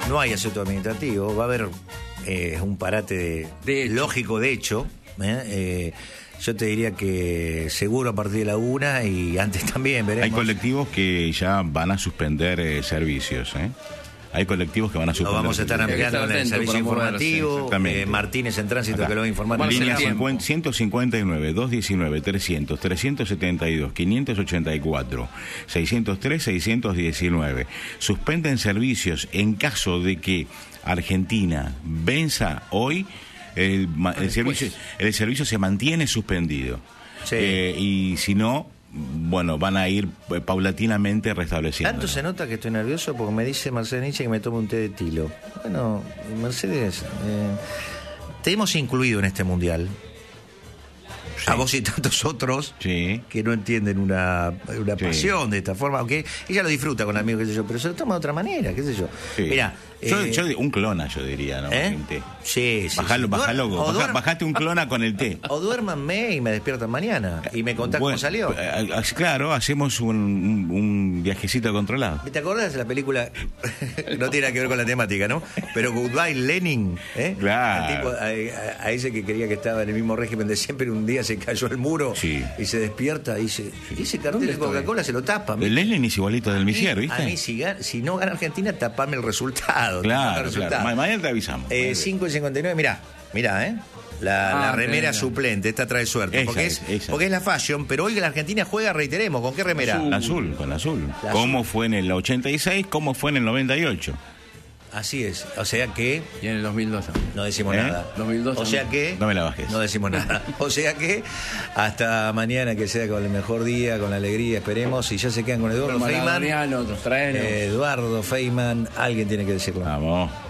no hay asunto administrativo, va a haber un parate lógico de hecho. Yo te diría que seguro a partir de la 1 y antes también veremos. Hay colectivos que ya van a suspender servicios, Hay colectivos que van a suspender. Lo vamos a estar ampliando en el servicio informativo. Martínez en Tránsito, que lo va a informar. Línea 159, 219, 300, 372, 584, 603, 619. Suspenden servicios en caso de que Argentina venza hoy. El servicio se mantiene suspendido. Sí. Y si no, bueno, van a ir paulatinamente restableciendo. Tanto se nota que estoy nervioso porque me dice Mercedes Nietzsche que me tome un té de tilo. Bueno, Mercedes, te hemos incluido en este mundial. Sí. A vos y tantos otros que no entienden una pasión de esta forma, aunque ella lo disfruta con amigos, qué sé yo, pero se lo toma de otra manera, qué sé yo. Sí. Mira, yo un clona, yo diría, ¿no? Sí. Bajate un clona con el té. O duérmanme y me despiertan mañana y me contás cómo salió. Claro, hacemos un viajecito controlado. ¿Te acordás de la película? No tiene nada que ver con la temática, ¿no? Pero Goodbye Lenin, Claro. El tipo, a ese que creía que estaba en el mismo régimen de siempre, un día se cayó al muro y se despierta y dice, ese cartel de Coca-Cola se lo tapa. Lenin es igualito del Misier, ¿viste? A mí, si no gana Argentina, tapame el resultado. Claro. Mañana te avisamos. 5:59, mirá, la remera suplente, esta trae suerte. Porque es la fashion, pero hoy la Argentina juega, reiteremos, ¿con qué remera? Con la azul. ¿Cómo fue en el 86? ¿Cómo fue en el 98? Así es, o sea que... Y en el 2002 no decimos nada. 2002 o sea que... No me la bajes. No decimos nada. O sea que hasta mañana, que sea con el mejor día, con la alegría, esperemos. Y ya se quedan con Eduardo Feynman. Eduardo Feynman, alguien tiene que decirlo. Vamos.